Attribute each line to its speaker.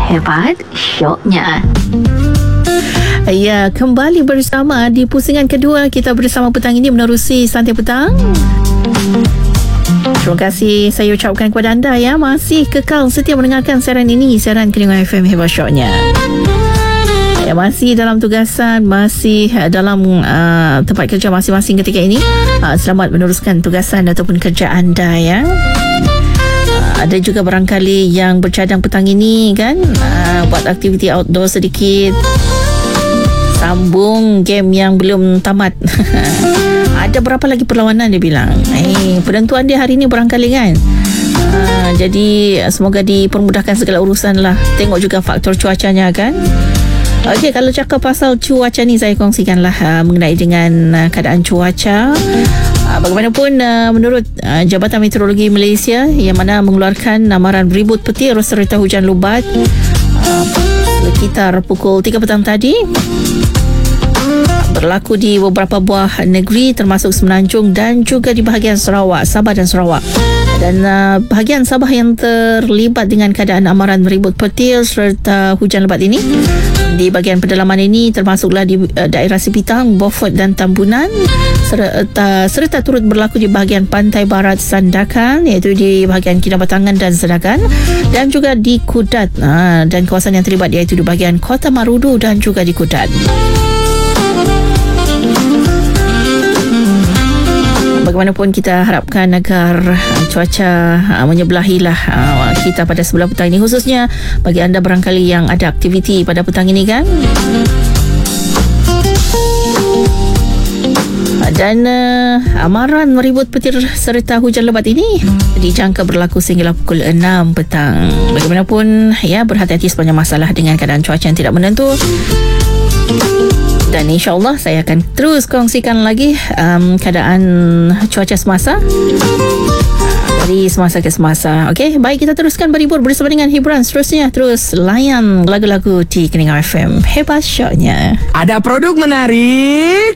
Speaker 1: Hebat syoknya.
Speaker 2: Ya, kembali bersama di pusingan kedua kita bersama petang ini menerusi Santai Petang. Terima kasih saya ucapkan kepada anda ya, masih kekal setia mendengarkan siaran ini, siaran Keningau FM Hebat Syoknya. Ya, masih dalam tugasan, masih dalam tempat kerja masing-masing ketika ini. Selamat meneruskan tugasan ataupun kerja anda ya. Ada juga barangkali yang bercadang petang ini kan, buat aktiviti outdoor sedikit, sambung game yang belum tamat. Ada berapa lagi perlawanan dia bilang. Penentuan dia hari ni barangkali kan. Jadi semoga dipermudahkan segala urusan lah. Tengok juga faktor cuacanya kan. Okey, kalau cakap pasal cuaca ni, saya kongsikanlah mengenai dengan keadaan cuaca. Bagaimanapun menurut Jabatan Meteorologi Malaysia yang mana mengeluarkan amaran beribut petir serta hujan lebat sekitar pukul 3 petang tadi, berlaku di beberapa buah negeri termasuk Semenanjung dan juga di bahagian Sarawak, Sabah dan Sarawak. Dan bahagian Sabah yang terlibat dengan keadaan amaran beribut petir serta hujan lebat ini, di bahagian pedalaman ini termasuklah di daerah Sipitang, Beaufort dan Tambunan, serta turut berlaku di bahagian pantai barat Sandakan, iaitu di bahagian Kinabatangan dan Sedakan, dan juga di Kudat, dan kawasan yang terlibat iaitu di bahagian Kota Marudu dan juga di Kudat. Bagaimanapun kita harapkan agar cuaca menyebelahilah kita pada sebelah petang ini, khususnya bagi anda barangkali yang ada aktiviti pada petang ini kan. Dan amaran meribut petir serta hujan lebat ini dijangka berlaku sehingga pukul 6 petang. Bagaimanapun ya, berhati-hati sepanjang masalah dengan keadaan cuaca yang tidak menentu. Dan insyaAllah saya akan terus kongsikan lagi keadaan cuaca semasa dari semasa ke semasa. Okey, baik, kita teruskan berhibur bersama dengan hiburan seterusnya. Terus layan lagu-lagu di Keningau FM Hebat Syoknya.
Speaker 3: Ada produk menarik,